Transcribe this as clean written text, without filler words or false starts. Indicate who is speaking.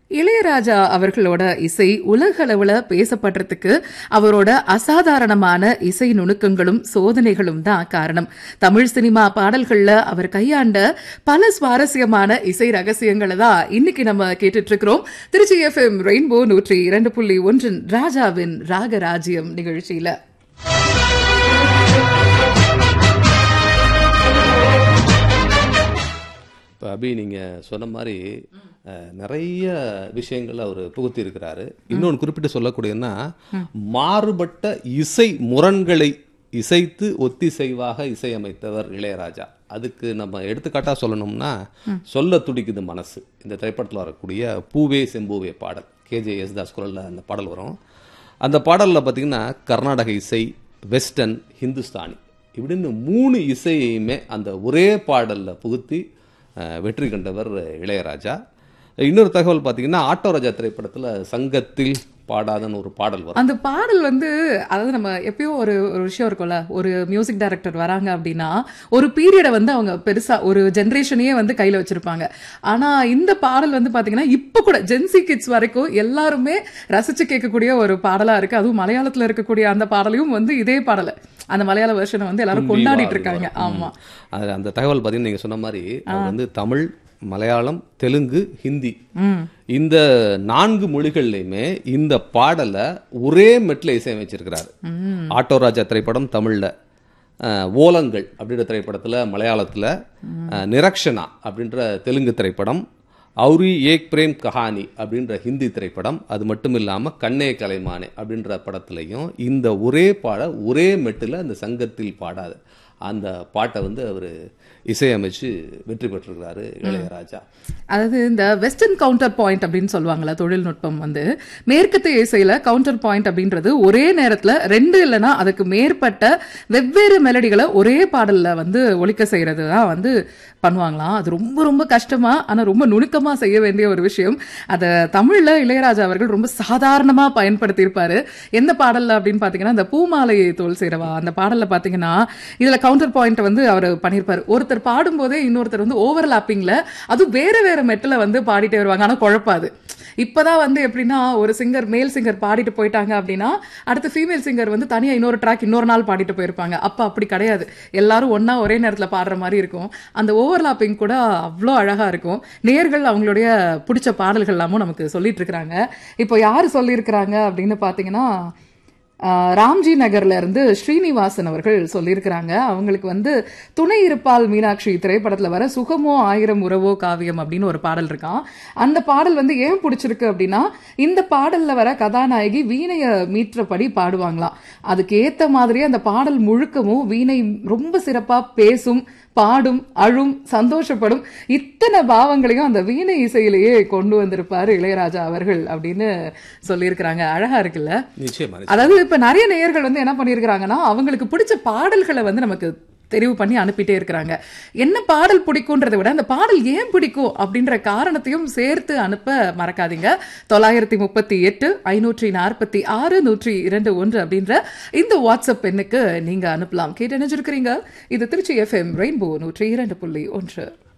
Speaker 1: இளையராஜா அவர்களோட இசை உலகளவுல பேசப்படுறதுக்கு அவரோட அசாதாரணமான இசை நுணுக்கங்களும் சோதனைகளும் தான் காரணம். தமிழ் சினிமா பாடல்கள்ல அவர் கையாண்ட பல சுவாரஸ்யமான இசை ரகசியங்களை தான் இன்னைக்கு நம்ம கேட்டுட்டு இருக்கிறோம். திருச்சி எஃப்எம் ரெயின்போ 102.1 ராஜாவின் ராகராஜ்யம் நிகழ்ச்சியில.
Speaker 2: இப்போ அபி நீங்கள் சொன்ன மாதிரி நிறைய விஷயங்கள் அவர் புகுத்தி இருக்கிறாரு. இன்னொன்று குறிப்பிட்டு சொல்லக்கூடியதுன்னா, மாறுபட்ட இசை முரண்களை இசைத்து ஒத்திசைவாக இசையமைத்தவர் இளையராஜா. அதுக்கு நம்ம எடுத்துக்காட்டாக சொல்லணும்னா, சொல்ல துடிக்குது மனசு இந்த திரைப்படத்தில் வரக்கூடிய பூவே செம்பூவே பாடல், கேஜே யேசுதாஸ் குரலில் அந்த பாடல் வரும். அந்த பாடலில் பார்த்திங்கன்னா கர்நாடக இசை, வெஸ்டர்ன், ஹிந்துஸ்தானி இப்படின்னு 3 இசையுமே அந்த ஒரே பாடலில் புகுத்தி வெற்றி கண்டவர் இளையராஜா. இன்னொரு தகவல் பார்த்தீங்கன்னா, ஆட்டோ ராஜா திரைப்படத்தில் சங்கத்தில் பாடாதன்னு ஒரு பாடல் வரும்.
Speaker 1: அந்த பாடல் அதாவது நம்ம எப்பயோ ஒரு விஷயம் இருக்கும்ல, ஒரு மியூசிக் டைரக்டர் வராங்க அப்படின்னா ஒரு பீரியடை அவங்க பெருசா ஒரு ஜென்ரேஷனையே கையில வச்சிருப்பாங்க. ஆனா இந்த பாடல் பாத்தீங்கன்னா இப்ப கூட ஜென்சி கிட்ஸ் வரைக்கும் எல்லாருமே ரசிச்சு கேட்கக்கூடிய ஒரு பாடலா இருக்கு. அதுவும் மலையாளத்துல இருக்கக்கூடிய அந்த பாடலையும் இதே பாடலை அந்த மலையாள வெர்ஷனை எல்லாரும் கொண்டாடிட்டு இருக்காங்க. ஆமா,
Speaker 2: அந்த தகவல் பாத்தீங்கன்னா நீங்க சொன்ன மாதிரி தமிழ், மலையாளம், தெலுங்கு, ஹிந்தி இந்த 4 மொழிகள்லையுமே இந்த பாடலை ஒரே மெட்ல இசையமைச்சிருக்கிறாரு. ஆட்டோ ராஜா திரைப்படம் தமிழ்ல, ஓலங்கள் அப்படின்ற திரைப்படத்துல மலையாளத்துல, நிரக்ஷனா அப்படின்ற தெலுங்கு திரைப்படம், அவுரி ஏக் பிரேம் கஹானி அப்படின்ற ஹிந்தி திரைப்படம், அது மட்டும் இல்லாமல் கண்ணே கலைமானே அப்படின்ற படத்துலையும் இந்த ஒரே ஒரே மெட்டில் அந்த சங்கத்தில் பாடாத அந்த பாட்டை அவர் இசையமைச்சு வெற்றி பெற்றிருக்கிறாரு இளையராஜா.
Speaker 1: அதாவது இந்த வெஸ்டர்ன் கவுண்டர் பாயிண்ட் அப்படின்னு சொல்லுவாங்கல்ல, தொழில்நுட்பம் மேற்கத்திய இசையில கவுண்டர் பாயிண்ட் அப்படின்றது ஒரே நேரத்துல 2 இல்லைன்னா அதுக்கு மேற்பட்ட வெவ்வேறு மெலடிகளை ஒரே பாடல்ல ஒலிக்க செய்யறது தான் பண்ணுவாங்களாம். அது ரொம்ப ரொம்ப கஷ்டமா ஆனா ரொம்ப நுணுக்கமா செய்ய வேண்டிய ஒரு விஷயம். அதை தமிழ்ல இளையராஜா அவர்கள் ரொம்ப சாதாரணமா பயன்படுத்தி இருப்பாரு. எந்த பாடல்ல அப்படின்னு பாத்தீங்கன்னா, இந்த பூமாலை தோல் சேரவா அந்த பாடல்ல பாத்தீங்கன்னா இதுல கவுண்டர் பாயிண்ட் அவர் பண்ணிருப்பாரு. ஒருத்தர் பாடும்போதே இன்னொருத்தர் ஓவர்லாப்பிங்ல அது வேற வேற மெட்டில் பாடிட்டே வருவாங்க. ஆனா குழப்பாது. இப்பதான் எப்படின்னா, ஒரு சிங்கர் மேல் சிங்கர் பாடிட்டு போயிட்டாங்க அப்படின்னா அடுத்து ஃபீமேல் சிங்கர் தனியா இன்னொரு ட்ராக் இன்னொரு நாள் பாடிட்டு போயிருப்பாங்க. அப்ப அப்படி கிடையாது, எல்லாரும் ஒன்னா ஒரே நேரத்துல பாடுற மாதிரி இருக்கும். அந்த ஓவர்லாப்பிங் கூட அவ்வளோ அழகா இருக்கும். நேயர்கள் அவங்களுடைய பிடிச்ச பாடல்கள் எல்லாமும் நமக்கு சொல்லிட்டு இருக்கிறாங்க. இப்போ யாரு சொல்லியிருக்கிறாங்க அப்படின்னு பாத்தீங்கன்னா, ராம்ஜி நகர்ல இருந்து ஸ்ரீனிவாசன் அவர்கள் சொல்லியிருக்கிறாங்க. அவங்களுக்கு துணை இருப்பால் மீனாட்சி திரைப்படத்துல வர சுகமோ ஆயிரம் உறவோ காவியம் அப்படின்னு ஒரு பாடல் இருக்கான். அந்த பாடல் ஏன் பிடிச்சிருக்கு அப்படின்னா, இந்த பாடல்ல வர கதாநாயகி வீணைய மீற்றபடி பாடுவாங்களாம். அதுக்கு ஏத்த மாதிரியே அந்த பாடல் முழுக்கமும் வீணை ரொம்ப சிறப்பா பேசும், பாடும், அழும், சந்தோஷப்படும், இத்தனை பாவங்களையும் அந்த வீணை இசையிலேயே கொண்டு வந்திருப்பாரு இளையராஜா அவர்கள் அப்படின்னு சொல்லியிருக்கிறாங்க. அழகா இருக்குல்ல? அதாவது இப்ப நிறைய நேயர்கள் என்ன பண்ணிருக்கிறாங்கன்னா, அவங்களுக்கு பிடிச்ச பாடல்களை நமக்கு தெரிவு பண்ணி அனுப்பிட்டே இருக்கிறாங்க. என்ன பாடல் பிடிக்கும்ன்றதை விட அந்த பாடல் ஏன் பிடிக்கும் அப்படின்ற காரணத்தையும் சேர்த்து அனுப்ப மறக்காதீங்க. 938 546 102 அப்படின்ற இந்த வாட்ஸ்அப் எண்ணுக்கு நீங்க அனுப்பலாம். கேட்டு நினைச்சிருக்கிறீங்க. இது திருச்சி எஃப்எம் ரெயின்போ 102.1.